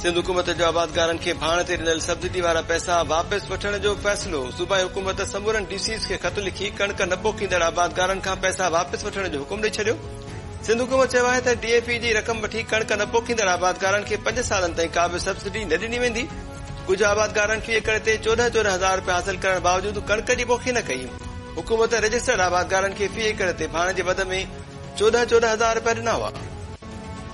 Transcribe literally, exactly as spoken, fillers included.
सिंध हुकूमत जो आबादगारनि खे भाण ते ॾिनल सब्सिडी वारा पैसा वापसि वठण जो फ़ैसिलो। सूबाई हुकूमत समूरनि डीसीज़ खे ख़त लिखी कणक न पोखींदड़ आबादगारनि खां पैसा वापसि वठण जो हुकुम ॾेई छॾियो। सिंध हुकूमत चयो आहे त डीएपी जी रक़म वठी कणक न पोखींदड़ आबादगारनि खे पंज सालनि ताईं का बि सब्सिडी न ॾिनी वेंदी। कुझु आबादगारनि खे एकड़ ते चोॾहं चोॾहं हज़ार रुपया हासिल करण बावजूदि कणक जी पोखी न कई। हुकूमत रजिस्टर्ड आबादगारनि खे फी एकड़ ते भाण जे वध में चोॾहं चोॾहं हज़ार रुपया ॾिना हुआ।